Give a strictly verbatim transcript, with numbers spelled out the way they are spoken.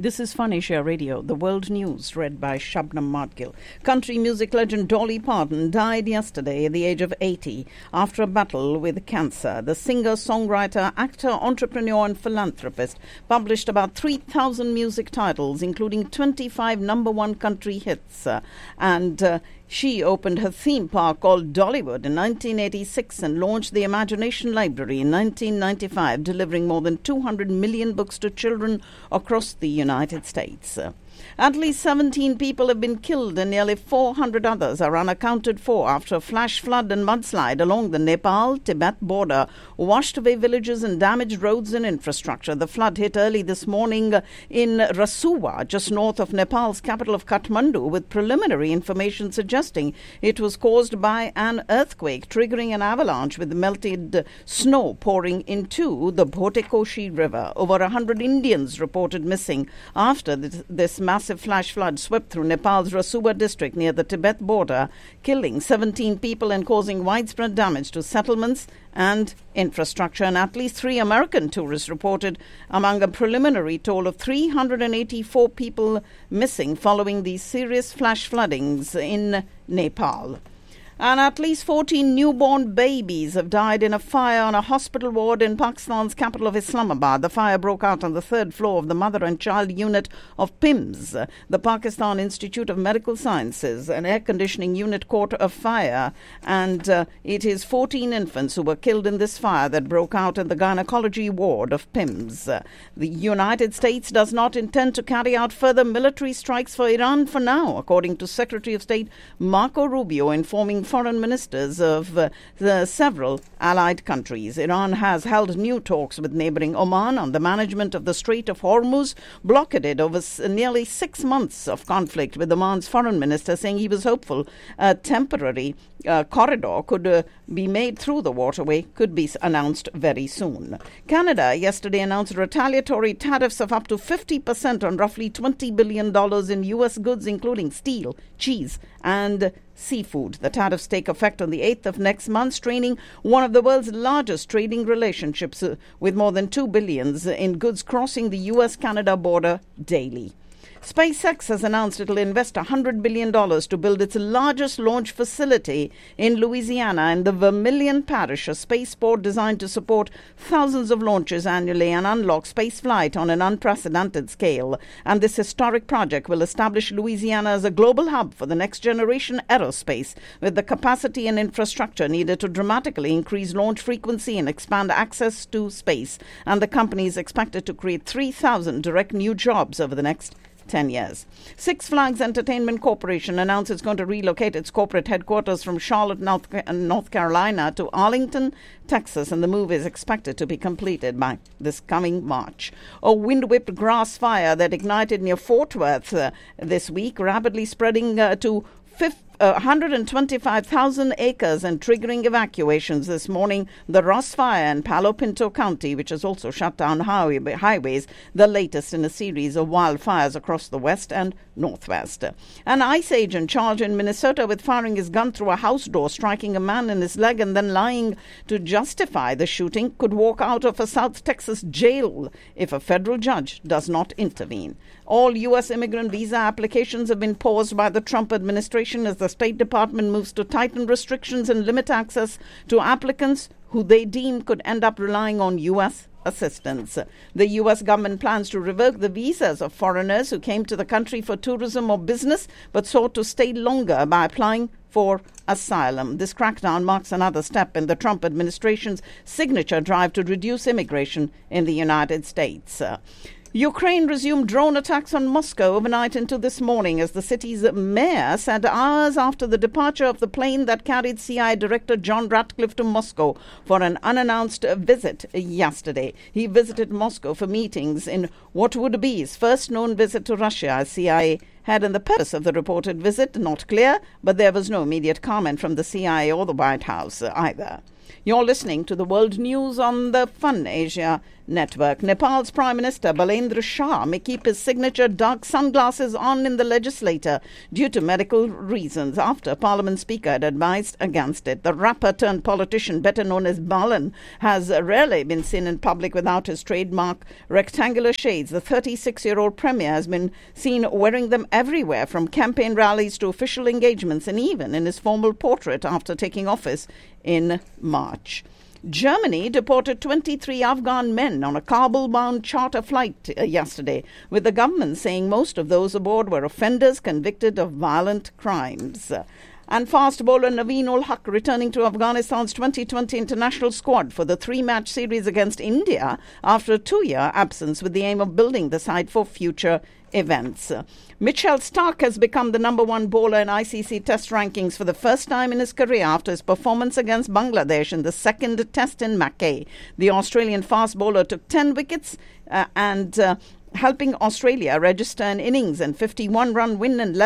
This is Fun Asia Radio, the world news read by Shabnam Madgil. Country music legend Dolly Parton died yesterday at the age of eighty after a battle with cancer. The singer, songwriter, actor, entrepreneur and philanthropist published about three thousand music titles, including twenty-five number one country hits. Uh, and uh, She opened her theme park called Dollywood in nineteen eighty-six and launched the Imagination Library in nineteen ninety-five, delivering more than two hundred million books to children across the United States. At least seventeen people have been killed and nearly four hundred others are unaccounted for after a flash flood and mudslide along the Nepal-Tibet border washed away villages and damaged roads and infrastructure. The flood hit early this morning in Rasuwa, just north of Nepal's capital of Kathmandu, with preliminary information suggesting it was caused by an earthquake, triggering an avalanche with melted snow pouring into the Bhotekoshi River. Over one hundred Indians reported missing after this, this massive flash flood swept through Nepal's Rasuwa district near the Tibet border, killing seventeen people and causing widespread damage to settlements and infrastructure. And at least three American tourists reported among a preliminary toll of three hundred eighty-four people missing following these serious flash floodings in Nepal. And at least fourteen newborn babies have died in a fire on a hospital ward in Pakistan's capital of Islamabad. The fire broke out on the third floor of the mother and child unit of P I M S, the Pakistan Institute of Medical Sciences. An air conditioning unit caught a fire, and uh, it is fourteen infants who were killed in this fire that broke out in the gynecology ward of P I M S. The United States does not intend to carry out further military strikes for Iran for now, according to Secretary of State Marco Rubio, informing foreign ministers of uh, the several allied countries. Iran has held new talks with neighboring Oman on the management of the Strait of Hormuz, blockaded over s- nearly six months of conflict, with Oman's foreign minister saying he was hopeful a temporary uh, corridor could uh, be made through the waterway, could be announced very soon. Canada yesterday announced retaliatory tariffs of up to fifty percent on roughly twenty billion dollars in U S goods, including steel, cheese and seafood. The tariffs take effect on the eighth of next month, straining one of the world's largest trading relationships uh, with more than two billion dollars in goods crossing the U S Canada border daily. SpaceX has announced it will invest one hundred billion dollars to build its largest launch facility in Louisiana in the Vermilion Parish, a spaceport designed to support thousands of launches annually and unlock spaceflight on an unprecedented scale. And this historic project will establish Louisiana as a global hub for the next generation aerospace, with the capacity and infrastructure needed to dramatically increase launch frequency and expand access to space. And the company is expected to create three thousand direct new jobs over the next ten years. Six Flags Entertainment Corporation announced it's going to relocate its corporate headquarters from Charlotte, North, North Carolina to Arlington, Texas, and the move is expected to be completed by this coming March. A wind-whipped grass fire that ignited near Fort Worth uh, this week, rapidly spreading uh, to fifth Uh, one hundred twenty-five thousand acres and triggering evacuations this morning. The Ross Fire in Palo Pinto County, which has also shut down highway, highways, the latest in a series of wildfires across the west and northwest. An ICE agent charged in Minnesota with firing his gun through a house door, striking a man in his leg and then lying to justify the shooting, could walk out of a South Texas jail if a federal judge does not intervene. All U S immigrant visa applications have been paused by the Trump administration as the State Department moves to tighten restrictions and limit access to applicants who they deem could end up relying on U S assistance. The U S government plans to revoke the visas of foreigners who came to the country for tourism or business but sought to stay longer by applying for asylum. This crackdown marks another step in the Trump administration's signature drive to reduce immigration in the United States. Uh, Ukraine resumed drone attacks on Moscow overnight into this morning, as the city's mayor said hours after the departure of the plane that carried C I A Director John Ratcliffe to Moscow for an unannounced visit yesterday. He visited Moscow for meetings in what would be his first known visit to Russia, as C I A had in the purpose of the reported visit not clear, but there was no immediate comment from the C I A or the White House either. You're listening to the World News on the Fun Asia Network. Nepal's Prime Minister Balendra Shah may keep his signature dark sunglasses on in the legislature due to medical reasons after Parliament Speaker had advised against it. The rapper turned politician, better known as Balan, has rarely been seen in public without his trademark rectangular shades. The thirty-six-year-old Premier has been seen wearing them everywhere, from campaign rallies to official engagements, and even in his formal portrait after taking office in March. Germany deported twenty-three Afghan men on a Kabul-bound charter flight uh, yesterday, with the government saying most of those aboard were offenders convicted of violent crimes. And fast bowler Naveen ul Haq returning to Afghanistan's twenty twenty international squad for the three-match series against India after a two-year absence, with the aim of building the side for future events. Mitchell Starc has become the number one bowler in I C C Test rankings for the first time in his career after his performance against Bangladesh in the second Test in Mackay. The Australian fast bowler took ten wickets uh, and uh, helping Australia register an innings and fifty-one run win and